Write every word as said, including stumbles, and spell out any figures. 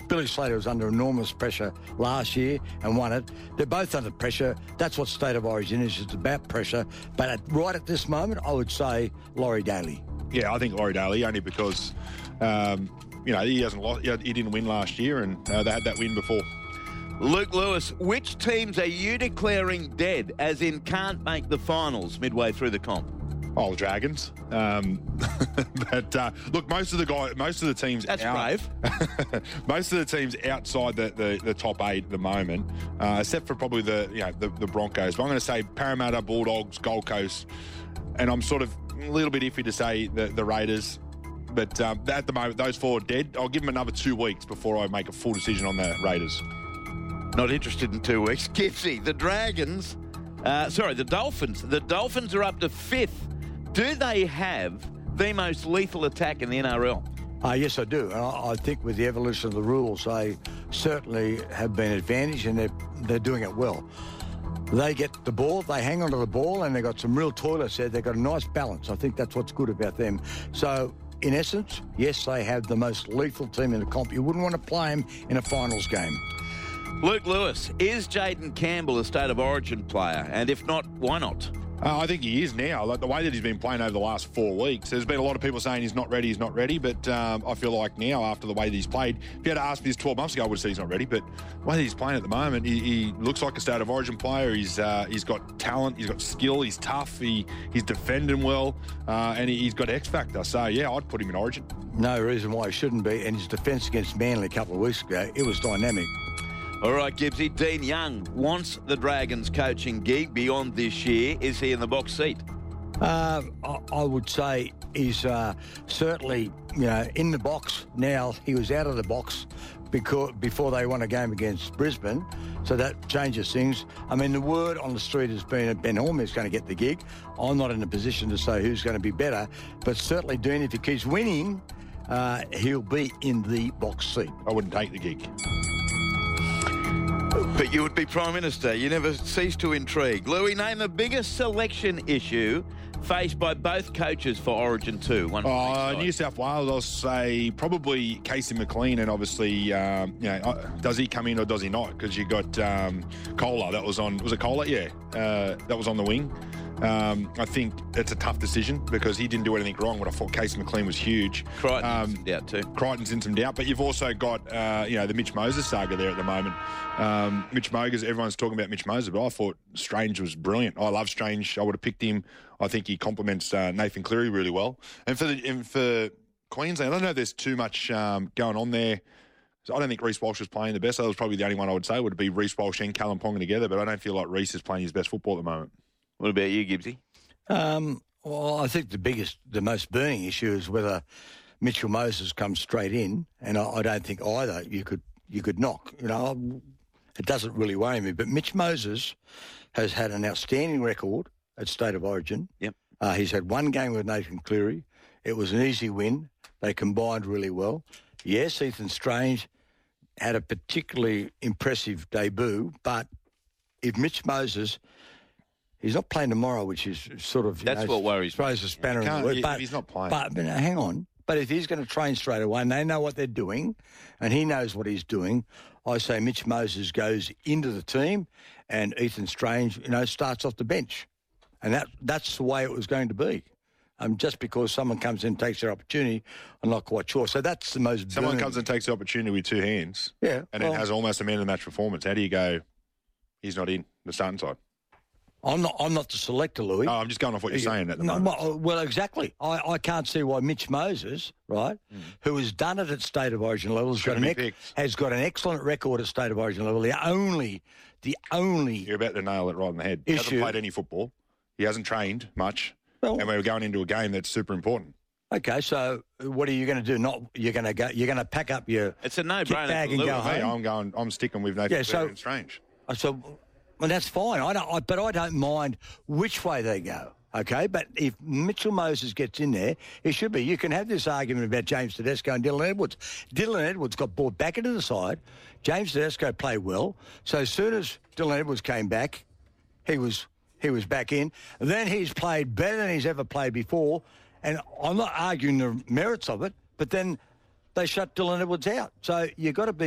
Billy Slater was under enormous pressure last year and won it. They're both under pressure. That's what State of Origin is. It's about pressure. But at, right at this moment, I would say Laurie Daly. Yeah, I think Laurie Daly, only because, um, you know, he hasn't lost, he didn't win last year, and uh, they had that win before. Luke Lewis, which teams are you declaring dead, as in can't make the finals midway through the comp? Oh, the Dragons. Um, but uh, look, most of the guy, most of the teams. That's out, brave. Most of the teams outside the, the, the top eight at the moment, uh, except for probably the you know the, the Broncos. But I'm going to say Parramatta, Bulldogs, Gold Coast, and I'm sort of a little bit iffy to say the, the Raiders. But um, at the moment, those four are dead. I'll give them another two weeks before I make a full decision on the Raiders. Not interested in two weeks. Gipsy, the Dragons, uh, sorry, the Dolphins. The Dolphins are up to fifth. Do they have the most lethal attack in the N R L? Uh, yes, I do. And I, I think with the evolution of the rules, they certainly have been advantaged, and they're, they're doing it well. They get the ball, they hang onto the ball, and they've got some real toilets there. They've got a nice balance. I think that's what's good about them. So, in essence, yes, they have the most lethal team in the comp. You wouldn't want to play them in a finals game. Luke Lewis, is Jaden Campbell a State of Origin player? And if not, why not? Uh, I think he is now. Like the way that he's been playing over the last four weeks, there's been a lot of people saying he's not ready, he's not ready. But um, I feel like now, after the way that he's played, if you had asked me this twelve months ago, I would have said he's not ready. But the way that he's playing at the moment, he, he looks like a State of Origin player. He's uh, he's got talent, he's got skill, he's tough, he he's defending well, uh, and he, he's got X factor. So yeah, I'd put him in Origin. No reason why he shouldn't be. And his defence against Manly a couple of weeks ago, it was dynamic. All right, Gibbsy. Dean Young wants the Dragons coaching gig beyond this year. Is he in the box seat? Uh, I, I would say he's uh, certainly, you know, in the box now. He was out of the box because before they won a game against Brisbane, so that changes things. I mean, the word on the street has been that Ben Horn is going to get the gig. I'm not in a position to say who's going to be better, but certainly Dean, if he keeps winning, uh, he'll be in the box seat. I wouldn't take the gig. But you would be Prime Minister. You never cease to intrigue. Louis, name the biggest selection issue faced by both coaches for Origin two. One uh, New South Wales, I'll say probably Casey McLean, and obviously, um, you know, does he come in or does he not? Because you got um, Kohler, that was on, was it Kohler? Yeah, uh, that was on the wing. Um, I think it's a tough decision because he didn't do anything wrong, but I thought Casey McLean was huge. Crichton's um, in some doubt too. Crichton's in some doubt, but you've also got, uh, you know, the Mitch Moses saga there at the moment. Um, Mitch Moses, everyone's talking about Mitch Moses, but I thought Strange was brilliant. I love Strange. I would have picked him. I think he complements uh, Nathan Cleary really well. And for the, and for Queensland, I don't know if there's too much um, going on there. So I don't think Reece Walsh was playing the best. That was probably the only one I would say would be Reece Walsh and Callum Ponga together, but I don't feel like Reece is playing his best football at the moment. What about you, Gibbsy? Um, well, I think the biggest, the most burning issue is whether Mitchell Moses comes straight in, and I, I don't think either you could you could knock. You know, it doesn't really worry me. But Mitch Moses has had an outstanding record at State of Origin. Yep. Uh, he's had one game with Nathan Cleary. It was an easy win. They combined really well. Yes, Ethan Strange had a particularly impressive debut, but if Mitch Moses... He's not playing tomorrow, which is sort of... That's know, what worries me. Throws a spanner in the works. But he's not playing. But, but hang on. But if he's going to train straight away and they know what they're doing and he knows what he's doing, I say Mitch Moses goes into the team and Ethan Strange, you know, starts off the bench. And that that's the way it was going to be. Um, just because someone comes in and takes their opportunity, I'm not quite sure. So that's the most... Someone burning. comes and takes the opportunity with two hands. Yeah. And well, it has almost a man-of-the-match performance. How do you go, he's not in the starting side? I'm not. I'm not the selector, Louis. No, I'm just going off what you're saying at the no, moment. Well, exactly. I, I can't see why Mitch Moses, right, mm. who has done it at State of Origin level, has got, an ex- has got an excellent record at State of Origin level. The only, the only you're about to nail it right on the head. He issue, hasn't played any football. He hasn't trained much, well, and we're going into a game that's super important. Okay, so what are you going to do? Not you're going to go. You're going to pack up your it's a no-brainer bag and go home. Hey, I'm going. I'm sticking with Nathan yeah, so, Strange. So. Well, that's fine. I don't, I, but I don't mind which way they go, okay? But if Mitchell Moses gets in there, it should be. You can have this argument about James Tedesco and Dylan Edwards. Dylan Edwards got brought back into the side. James Tedesco played well. So as soon as Dylan Edwards came back, he was he was back in. Then he's played better than he's ever played before. And I'm not arguing the merits of it, but then they shut Dylan Edwards out. So you've got to be